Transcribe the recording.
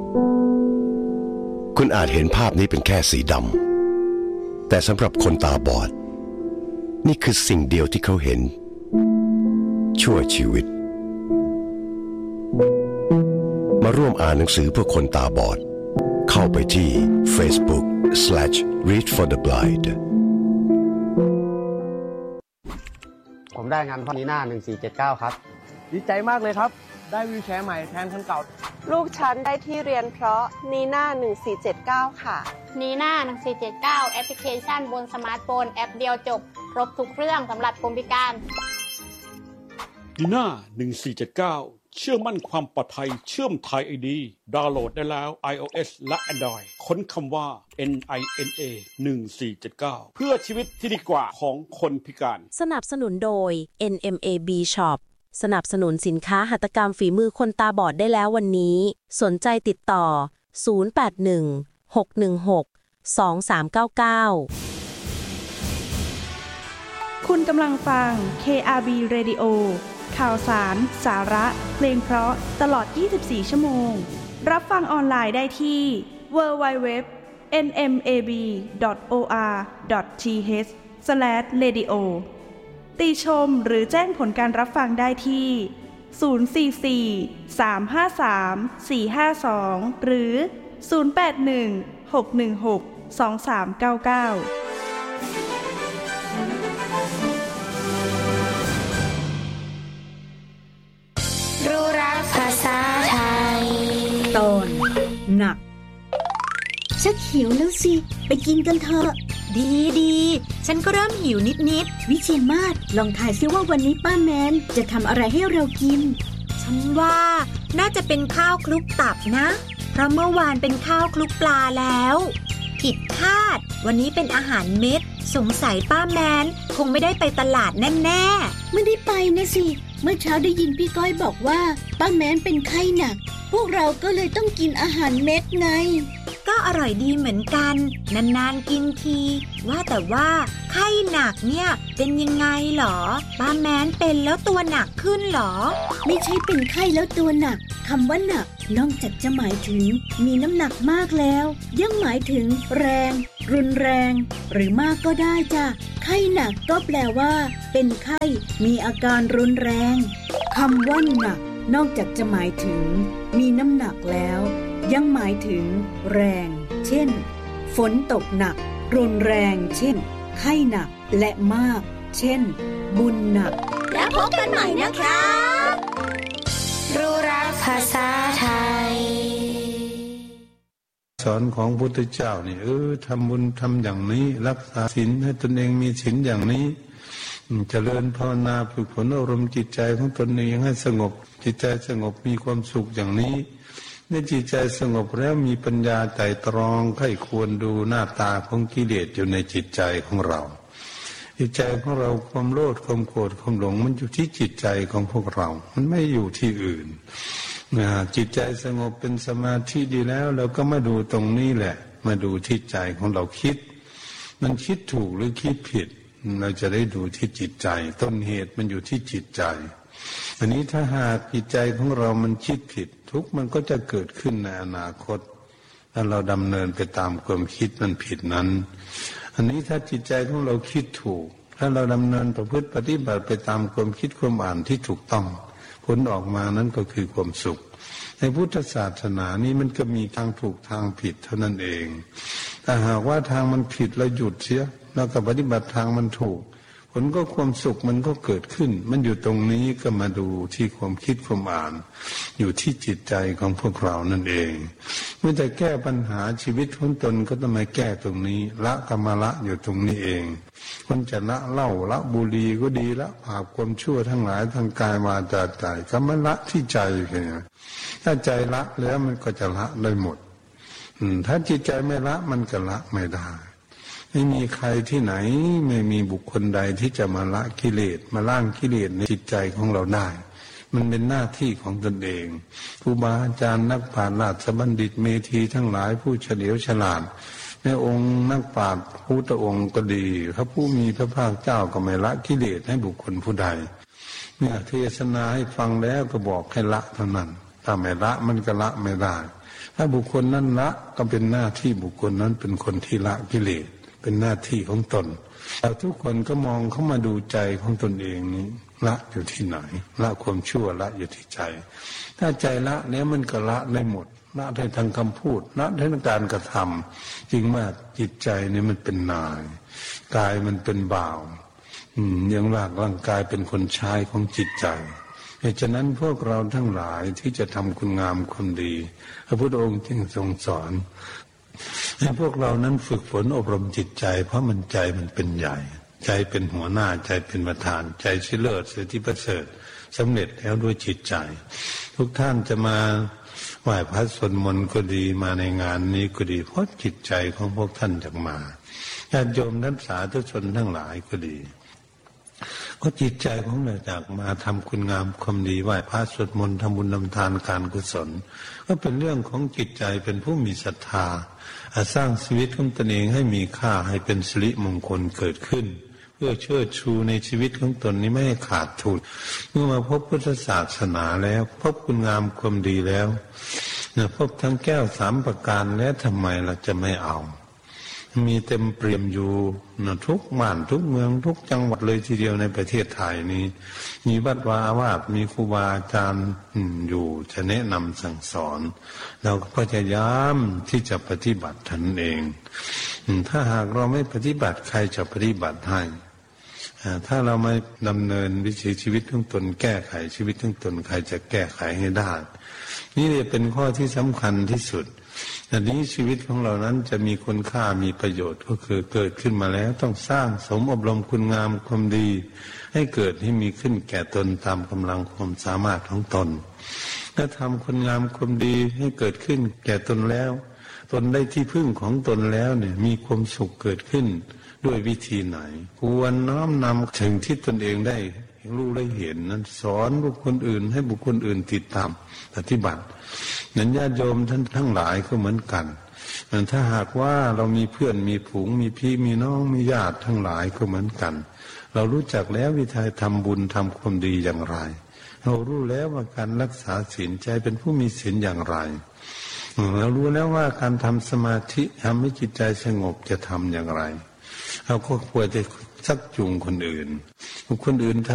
คุณอาจเห็นภาพนี้เป็นแค่สีดำแต่สำหรับคนตาบอดนี่คือสิ่งเดียวที่เขาเห็นชั่วชีวิตมาร่วมอ่านหนังสือเพื่อคนตาบอดเข้าไปที่ Facebook/Read for the Blind ผมได้งานพ่อนีน่า1479ครับดีใจมากเลยครับได้วีลแชร์ใหม่แทนคันเก่าลูกฉันได้ที่เรียนเพราะนีน่า1479ค่ะนีน่า1479แอปพลิเคชันบนสมาร์ทโฟนแอปเดียวจบครบทุกเรื่องสำหรับคนพิการนีน่า1479เชื่อมั่นความปลอดภัยเชื่อมไทย ID ดาวน์โหลดได้แล้ว iOS และ Android ค้นคำว่า NINA 1479เพื่อชีวิตที่ดีกว่าของคนพิการสนับสนุนโดย NMAB Shop สนับสนุนสินค้าหัตถกรรมฝีมือคนตาบอดได้แล้ววันนี้สนใจติดต่อ081-616-2399 คุณกำลังฟัง KRB Radio ข่าวสาร สาระ เพลงเพราะตลอด 24 ชั่วโมง รับฟังออนไลน์ได้ที่ www.nmab.or.th/radio ติชมหรือแจ้งผลการรับฟังได้ที่ 044-353-452 หรือ 081-616-2399 รู้รักภาษาไทยตอนหนักชักหิวแล้วสิไปกินกันเถอะดีฉันก็เริ่มหิวนิดวิเชียรมาศลองทายซิว่าวันนี้ป้าแมนจะทำอะไรให้เรากินฉันว่าน่าจะเป็นข้าวคลุกตับนะเพราะเมื่อวานเป็นข้าวคลุกปลาแล้วผิดคาดวันนี้เป็นอาหารเม็ดสงสัยป้าแมนคงไม่ได้ไปตลาดแน่ๆไม่ได้ไปนะสิเมื่อเช้าได้ยินพี่ก้อยบอกว่าป้าแมนเป็นไข้หนักพวกเราก็เลยต้องกินอาหารเม็ดไงก็อร่อยดีเหมือนกันนานๆกินทีว่าแต่ว่าไข้หนักเนี่ยเป็นยังไงหรอป้าแมนเป็นแล้วตัวหนักขึ้นหรอไม่ใช่เป็นไข้แล้วตัวหนักคำว่าหนักนอกจากจะหมายถึงมีน้ำหนักมากแล้วยังหมายถึงแรงรุนแรงหรือมากก็ได้จ้ะไข้หนักก็แปลว่าเป็นไข้มีอาการรุนแรงคำว่าหนักนอกจากจะหมายถึงมีน้ำหนักแล้วยังหมายถึงแรงเช่นฝนตกหนักรุนแรงเช่นไข้หนักและมากเช่นบุญหนักแล้วพบกันใหม่นะครับรู้รักภาษาไทยสอนของพุทธเจ้านี่ทำบุญทำอย่างนี้รักษาศีลให้ตนเองมีศีลอย่างนี้เจริญภาวนาฝึกฝนอารมณ์จิตใจของตนเองให้สงบจิตใจสงบมีความสุขอย่างนี้เมื่อจิตใจสงบแล้วมีปัญญาไตร่ตรองใคร่ควรดูหน้าตาของกิเลสอยู่ในจิตใจของเราจิตใจของเราความโลภความโกรธความหลงมันอยู่ที่จิตใจของพวกเรามันไม่อยู่ที่อื่นจิตใจสงบเป็นสมาธิดีแล้วเราก็มาดูตรงนี้แหละมาดูที่ใจของเราคิดมันคิดถูกหรือคิดผิดเราจะได้ดูที่จิตใจต้นเหตุมันอยู่ที่จิตใจอันนี้ถ้าหากจิตใจของเรามันคิดผิดทุกข์มันก็จะเกิดขึ้นในอนาคตถ้าเราดำเนินไปตามความคิดมันผิดนั้นอันนี้ถ้าจิตใจของเราคิดถูกถ้าเราดำเนินประพฤติปฏิบัติไปตามความคิดความอ่านที่ถูกต้องผลออกมานั้นก็คือความสุขในพุทธศาสนานี้มันก็มีทางถูกทางผิดเท่านั้นเองถ้าหากว่าทางมันผิดเราหยุดเสียแล้วก็ปฏิบัติทางมันถูกผลก็ความสุขมันก็เกิดขึ้นมันอยู่ตรงนี้ก็มาดูที่ความคิดความอ่านอยู่ที่จิตใจของพวกเรานั่นเองเมื่อจะแก้ปัญหาชีวิตของตนก็ต้องมาแก้ตรงนี้ละกรรมละอยู่ตรงนี้เองคนจะละเหล้าละบุหรี่ก็ดีละบาปความชั่วทั้งหลายทางกายวาจาใจก็มาละที่ใจแค่นี้ถ้าใจละแล้วมันก็จะละได้หมดถ้าจิตใจไม่ละมันก็ละไม่ได้ไม่มีใครที่ไหนไม่มีบุคคลใดที่จะมาละกิเลสมาล้างกิเลสในจิตใจของเราได้มันเป็นหน้าที่ของตนเองครูบาอาจารย์นักปราชญ์ราชบัณฑิตเมธีทั้งหลายผู้เฉลียวฉลาดในองค์นักปราชญ์พุทธองค์ก็ดีพระผู้มีพระภาคเจ้าก็ไม่ละกิเลสให้บุคคลผู้ใดเนี่ยเทศนาให้ฟังแล้วก็บอกให้ละเท่านั้นถ้าไม่ละมันก็ละไม่ได้พถ้าบุคคลนั้นละก็เป็นหน้าที่บุคคลนั้นเป็นคนที่ละกิเลสเป็นหน้าที่ของตนแต่ทุกคนก็มองเข้ามาดูใจของตนเองนี้ละอยู่ที่ไหนละความชั่วละอยู่ที่ใจถ้าใจละแล้วมันก็ละได้หมดละได้ทางคำพูดละได้ทางการกระทำจริงว่าจิตใจนี่มันเป็นนายกายมันเป็นบ่าวอย่างร่างกายเป็นคนใช้ของจิตใจเหตุฉะนั้นพวกเราทั้งหลายที่จะทำคุณงามความดีพระพุทธองค์จึงทรงสอนให้พวกเรานั้นฝึกฝนอบรมจิตใจเพราะมันใจมันเป็นใหญ่ใจเป็นหัวหน้าใจเป็นประธานใจที่เลิศสิทธิประเสริฐสำเร็จแล้วด้วยจิตใจทุกท่านจะมาไหว้พระสวดมนต์ก็ดีมาในงานนี้ก็ดีเพราะจิตใจของพวกท่านจะมาญาติโยมนักสาธุชนทั้งหลายก็ดีก็จิตใจของเราจากมาทำคุณงามความดีไหว้พระสวดมนต์ทำบุญทำทานการกุศลก็เป็นเรื่องของจิตใจเป็นผู้มีศรัทธาสร้างชีวิตของตนเองให้มีค่าให้เป็นสิริมงคลเกิดขึ้นเพื่อเชิดชูในชีวิตของตนนี้ไม่ให้ขาดทุนเมื่อมาพบพุทธศาสนาแล้วพบคุณงามความดีแล้วพบทั้งแก้ว3ประการแล้วทำไมเราจะไม่เอามีเต็มเปี่ยมอยู่ทุกบ้านทุกเมืองทุกจังหวัดเลยทีเดียวในประเทศไทยนี้มีวัดวาอาวาสมีครูบาอาจารย์อยู่จะแนะนำสั่งสอนเราก็พยายามที่จะปฏิบัติตนเองถ้าหากเราไม่ปฏิบัติใครจะปฏิบัติให้ถ้าเราไม่ดำเนินวิถีชีวิตของตนแก้ไขชีวิตของตนใครจะแก้ไขให้ได้นี่เลยเป็นข้อที่สำคัญที่สุดอันนี้ชีวิตของเรานั้นจะมีคุณค่ามีประโยชน์ก็คือเกิดขึ้นมาแล้วต้องสร้างสมอบรมคุณงามความดีให้เกิดให้มีขึ้นแก่ตนตามกำลังความสามารถของตนถ้าทำคุณงามความดีให้เกิดขึ้นแก่ตนแล้วตนได้ที่พึ่งของตนแล้วเนี่ยมีความสุขเกิดขึ้นด้วยวิธีไหนควรน้อมนำถึงที่ตนเองได้รู้ได้เห็นนั้นสอนบุคคลอื่นให้บุคคลอื่นติดตามปฏิบัตินั้นญาติโยมท่านทั้งหลายก็เหมือนกันถ้าหากว่าเรามีเพื่อนมีฝูงมีพี่มีน้องมีญาติทั้งหลายก็เหมือนกันเรารู้จักแล้ววิธีทำบุญทำความดีอย่างไรเรารู้แล้วว่าการรักษาศีลใจเป็นผู้มีศีลอย่างไรเรารู้แล้วว่าการทำสมาธิทำให้จิตใจสงบจะทำอย่างไรเราก็ควรจะชักจูงคนอื่น